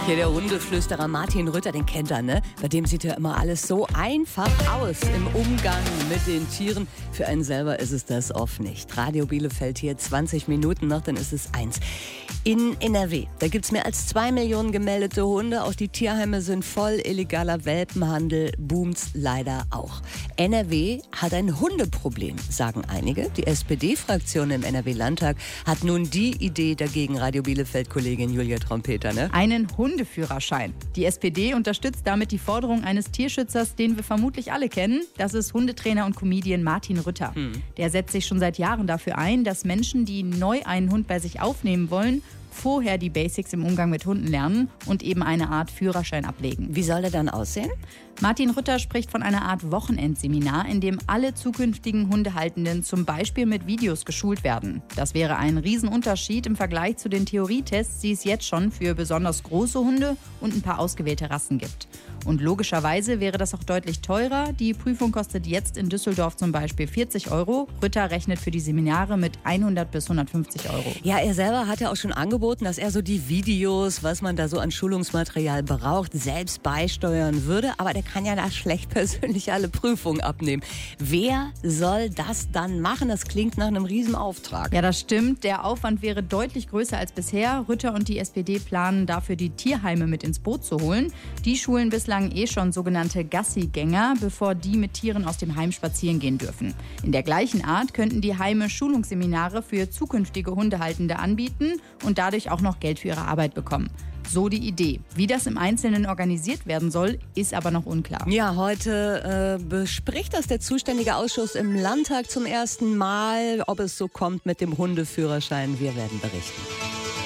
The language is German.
Hier der Hundeflüsterer Martin Rütter, den kennt er, ne? Bei dem sieht ja immer alles so einfach aus im Umgang mit den Tieren. Für einen selber ist es das oft nicht. Radio Bielefeld hier, 20 Minuten noch, dann ist es 1. In NRW, da gibt es mehr als 2 Millionen gemeldete Hunde. Auch die Tierheime sind voll. Illegaler Welpenhandel boomt leider auch. NRW hat ein Hundeproblem, sagen einige. Die SPD-Fraktion im NRW-Landtag hat nun die Idee dagegen, Radio Bielefeld-Kollegin Julia Trompeter, ne? Einen Hundeführerschein. Die SPD unterstützt damit die Forderung eines Tierschützers, den wir vermutlich alle kennen. Das ist Hundetrainer und Comedian Martin Rütter. Der setzt sich schon seit Jahren dafür ein, dass Menschen, die neu einen Hund bei sich aufnehmen wollen, vorher die Basics im Umgang mit Hunden lernen und eben eine Art Führerschein ablegen. Wie soll der dann aussehen? Martin Rütter spricht von einer Art Wochenendseminar, in dem alle zukünftigen Hundehaltenden zum Beispiel mit Videos geschult werden. Das wäre ein Riesenunterschied im Vergleich zu den Theorietests, die es jetzt schon für besonders große Hunde und ein paar ausgewählte Rassen gibt. Und logischerweise wäre das auch deutlich teurer. Die Prüfung kostet jetzt in Düsseldorf zum Beispiel 40 €. Rütter rechnet für die Seminare mit 100 bis 150 €. Ja, er selber hat ja auch schon angeboten, dass er so die Videos, was man da so an Schulungsmaterial braucht, selbst beisteuern würde. Aber der kann ja da schlecht persönlich alle Prüfungen abnehmen. Wer soll das dann machen? Das klingt nach einem Riesenauftrag. Ja, das stimmt. Der Aufwand wäre deutlich größer als bisher. Rütter und die SPD planen dafür, die Tierheime mit ins Boot zu holen. Die schulen bislang schon sogenannte Gassigänger, bevor die mit Tieren aus dem Heim spazieren gehen dürfen. In der gleichen Art könnten die Heime Schulungsseminare für zukünftige Hundehaltende anbieten und dadurch auch noch Geld für ihre Arbeit bekommen. So die Idee. Wie das im Einzelnen organisiert werden soll, ist aber noch unklar. Ja, heute bespricht das der zuständige Ausschuss im Landtag zum ersten Mal, ob es so kommt mit dem Hundeführerschein. Wir werden berichten.